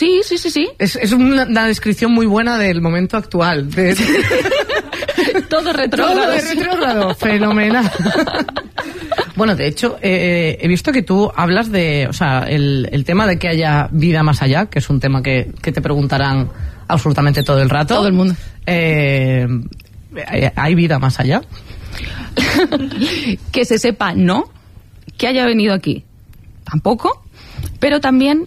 Sí. Es una descripción muy buena del momento actual. Todo retrógrado. Todo de retrógrado. Fenomenal. Bueno, de hecho, he visto que tú hablas de, o sea, el tema de que haya vida más allá, que es un tema que te preguntarán absolutamente todo el rato. Todo el mundo. ¿Hay vida más allá? Que se sepa, no. Que haya venido aquí, tampoco. Pero también,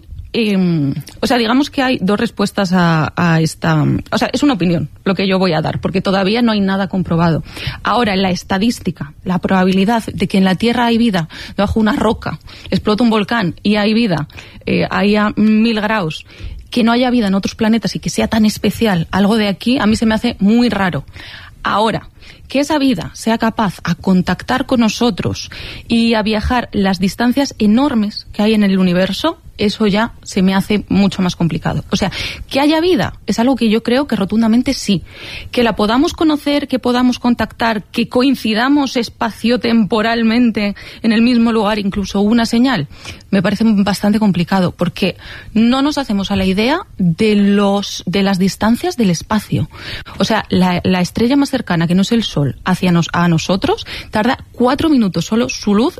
o sea, digamos que hay dos respuestas a esta... O sea, es una opinión lo que yo voy a dar, porque todavía no hay nada comprobado. Ahora, en la estadística, la probabilidad de que en la Tierra hay vida, debajo de una roca, explota un volcán y hay vida, haya 1000 grados, que no haya vida en otros planetas y que sea tan especial, algo de aquí, a mí se me hace muy raro. Ahora, que esa vida sea capaz a contactar con nosotros y a viajar las distancias enormes que hay en el universo, eso ya se me hace mucho más complicado. O sea, que haya vida es algo que yo creo que rotundamente sí. Que la podamos conocer, que podamos contactar, que coincidamos espaciotemporalmente en el mismo lugar, incluso una señal, me parece bastante complicado, porque no nos hacemos a la idea de las distancias del espacio. O sea, la estrella más cercana, que no es el Sol, a nosotros, tarda 4 minutos solo su luz,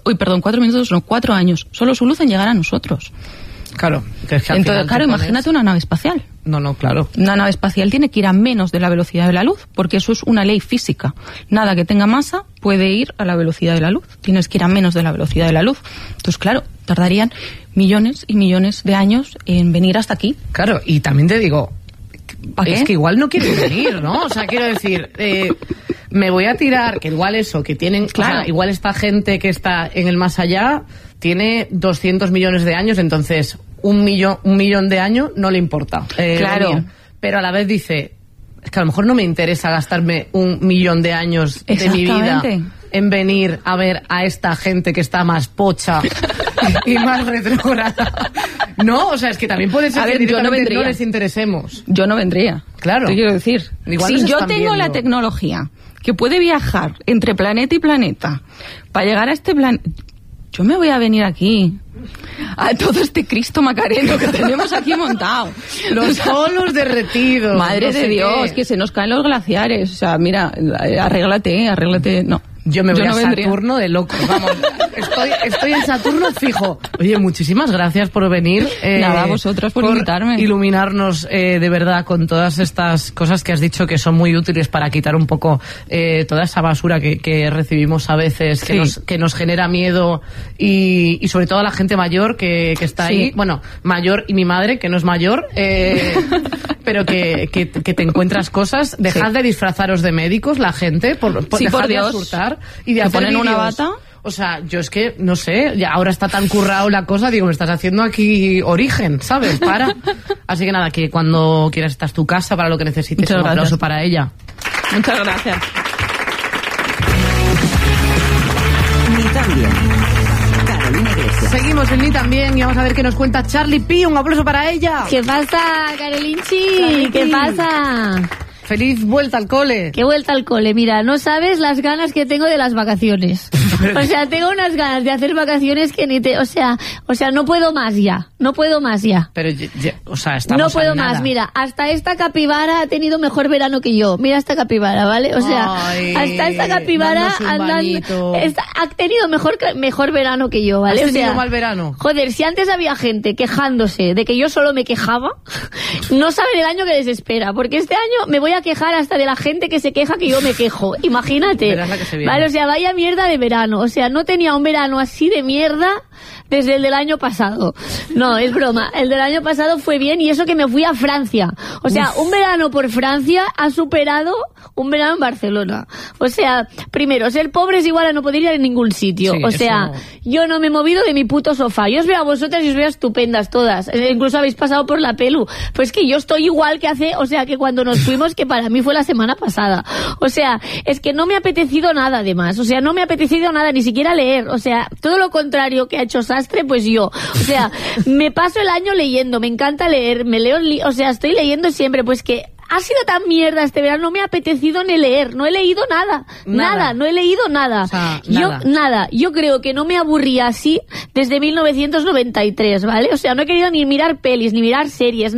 4 años, solo su luz en llegar a nosotros. Claro. Que entonces, claro, imagínate una nave espacial. No, claro. Una nave espacial tiene que ir a menos de la velocidad de la luz, porque eso es una ley física. Nada que tenga masa puede ir a la velocidad de la luz. Tienes que ir a menos de la velocidad de la luz. Entonces, claro, tardarían millones y millones de años en venir hasta aquí. Claro, y también te digo, es que igual no quieren venir, ¿no? O sea, quiero decir, me voy a tirar, que igual eso, que tienen... Claro. O sea, igual esta gente que está en el más allá tiene 200 millones de años, entonces un millón de años no le importa. Claro. Venir. Pero a la vez dice, es que a lo mejor no me interesa gastarme 1 millón de años de mi vida en venir a ver a esta gente que está más pocha y más retrógrada. No, o sea, es que también puede ser que yo no les interesemos. Yo no vendría. Claro. Te quiero decir, igual si yo tengo la tecnología que puede viajar entre planeta y planeta para llegar a este planeta, yo me voy a venir aquí a todo este Cristo Macareno que tenemos aquí montado. Los polos derretidos. Madre de Dios, que se nos caen los glaciares. O sea, mira, arréglate. No. Yo me voy a Saturno de loco. Vamos, estoy en Saturno fijo. Oye, muchísimas gracias por venir. Nada, a vosotros por invitarme. Iluminarnos de verdad con todas estas cosas que has dicho que son muy útiles para quitar un poco toda esa basura que recibimos a veces, que nos genera miedo y sobre todo a la gente mayor que está ahí. Bueno, mayor y mi madre, que no es mayor, pero que te encuentras cosas. Dejad de disfrazaros de médicos, la gente, por dejar de asustar. Y de hacer ponen una bata. O sea, yo es que, no sé, ya ahora está tan currado la cosa, digo, me estás haciendo aquí origen, ¿sabes? Así que nada, que cuando quieras esta es tu casa para lo que necesites. Un aplauso para ella. Muchas gracias. Ni tan bien. Carolina Iglesias. Seguimos en Ni también y vamos a ver qué nos cuenta Charlie P. Un aplauso para ella. ¿Qué pasa, Carolinchi? ¿Qué pasa? Feliz vuelta al cole. ¿Qué vuelta al cole? Mira, no sabes las ganas que tengo de las vacaciones. O sea, tengo unas ganas de hacer vacaciones que ni te... O sea, no puedo más ya. No puedo más ya. Pero, o sea, estamos no puedo a nada. más. Mira, hasta esta capibara ha tenido mejor verano que yo. Mira esta capibara, ¿vale? O sea, hasta esta capibara ha tenido mejor verano que yo, ¿vale? ¿Has tenido mal verano? Joder, si antes había gente quejándose de que yo solo me quejaba, no saben el año que les espera. Porque este año me voy a quejar hasta de la gente que se queja que yo me quejo. Imagínate. Verás la que se viene. Vale, o sea, vaya mierda de verano. O sea, no tenía un verano así de mierda desde el del año pasado. No, es broma. El del año pasado fue bien y eso que me fui a Francia. O sea, un verano por Francia ha superado un verano en Barcelona. O sea, primero, ser pobre es igual a no poder ir a ningún sitio. Sí, o sea, yo no me he movido de mi puto sofá. Yo os veo a vosotras y os veo estupendas todas. Incluso habéis pasado por la pelu. Pues que yo estoy igual que hace, o sea, que cuando nos fuimos, que para mí fue la semana pasada. O sea, es que no me ha apetecido nada además. O sea, no me ha apetecido nada, ni siquiera leer. O sea, todo lo contrario que ha hecho Sastre, pues yo. O sea, me paso el año leyendo, me encanta leer, me leo, o sea, estoy leyendo siempre, pues que ha sido tan mierda este verano, no me ha apetecido ni leer, no he leído nada, no he leído nada. O sea, Yo creo que no me aburría así desde 1993, ¿vale? O sea, no he querido ni mirar pelis, ni mirar series,